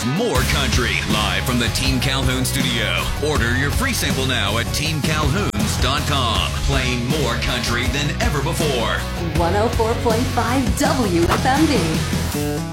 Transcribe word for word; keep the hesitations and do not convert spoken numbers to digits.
is More Country, live from the Team Calhoun studio. Order your free sample now at team calhouns dot com. Playing more country than ever before. one oh four point five W F M D.